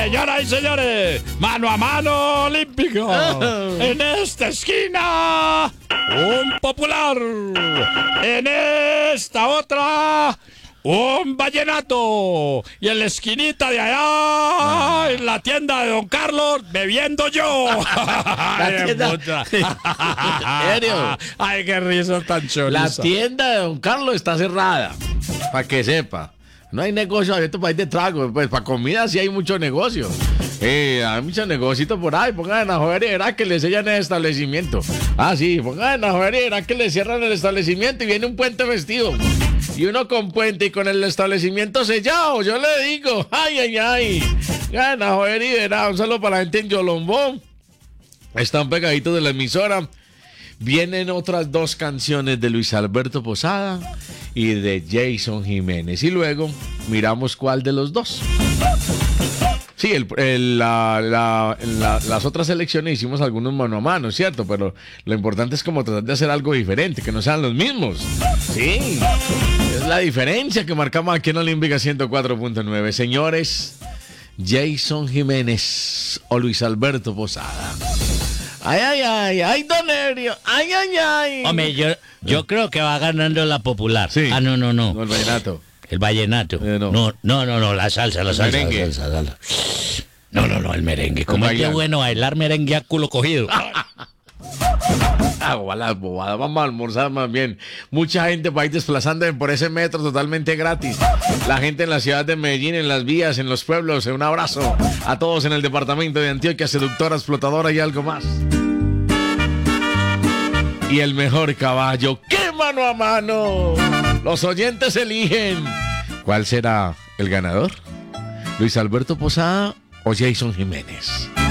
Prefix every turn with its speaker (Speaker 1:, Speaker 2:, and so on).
Speaker 1: Señoras y señores, mano a mano olímpico. En esta esquina, un popular. En esta otra, un vallenato. Y en la esquinita de allá, en la tienda de Don Carlos, bebiendo yo.
Speaker 2: La tienda. ¿En serio?
Speaker 1: Ay, qué risa tan chorizo.
Speaker 2: La tienda de Don Carlos está cerrada, para que sepa. No hay negocio abierto para ir de trago. Pues para comida sí hay mucho negocio. Hay mucho negocito por ahí. Pongan a joder y verá que le sellan el establecimiento. Ah, sí, pongan a joder y verá que le cierran el establecimiento y viene un puente vestido. Y uno con puente y con el establecimiento sellado, yo le digo. Ay, ay, ay. Gana, joder y verá. Un saludo para la gente en Yolombó. Están pegaditos de la emisora. Vienen otras dos canciones de Luis Alberto Posada y de Jason Jiménez. Y luego miramos cuál de los dos. Sí, las otras elecciones hicimos algunos mano a mano, ¿cierto? Pero lo importante es como tratar de hacer algo diferente, que no sean los mismos. Sí, es la diferencia que marcamos aquí en Olímpica 104.9. Señores, Jason Jiménez o Luis Alberto Posada. Ay, ay, ay, ay, don Erio, ay, ay, ay.
Speaker 3: Hombre, yo creo que va ganando la popular.
Speaker 2: Sí.
Speaker 3: Ah, no.
Speaker 2: No, el vallenato.
Speaker 3: El vallenato.
Speaker 2: No.
Speaker 3: No, la salsa.
Speaker 2: Merengue.
Speaker 3: La salsa. No, el merengue. Como es que bueno bailar merengue a culo cogido.
Speaker 2: Las bobadas, vamos a almorzar más bien. Mucha gente va a ir desplazándose por ese metro totalmente gratis. La gente en la ciudad de Medellín, en las vías, en los pueblos. Un abrazo a todos en el departamento de Antioquia, seductora, explotadora y algo más. Y el mejor caballo, ¡qué mano a mano! Los oyentes eligen. ¿Cuál será el ganador? ¿Luis Alberto Posada o Jason Jiménez?